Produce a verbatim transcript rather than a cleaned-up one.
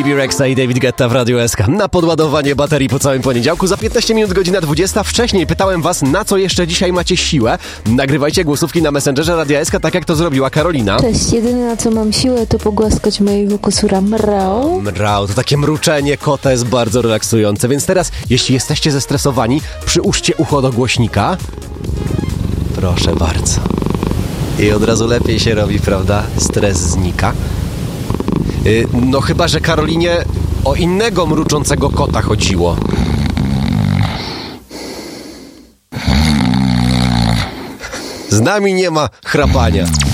Bibi Rexa i David Guetta w Radiu S K. Na podładowanie baterii po całym poniedziałku. Za piętnaście minut godzina dwudziesta. Wcześniej pytałem was, na co jeszcze dzisiaj macie siłę. Nagrywajcie głosówki na Messengerze Radia S K, tak jak to zrobiła Karolina. Cześć, jedyne na co mam siłę to pogłaskać mojego kosura mrał. Mrał, to takie mruczenie kota jest bardzo relaksujące, więc teraz, jeśli jesteście zestresowani, przyłóżcie ucho do głośnika. Proszę bardzo. I od razu lepiej się robi, prawda? Stres znika. Yy, no chyba, że Karolinie o innego mruczącego kota chodziło. Z nami nie ma chrapania.